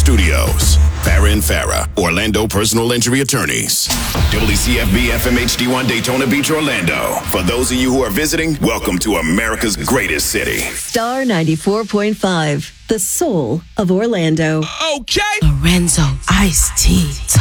Studios. Farah and Farah, Orlando Personal Injury Attorneys. WCFB FM HD1 Daytona Beach, Orlando. For those of you who are visiting, welcome to America's greatest city. Star 94.5, the soul of Orlando. Okay. Lorenzo Iced Tea.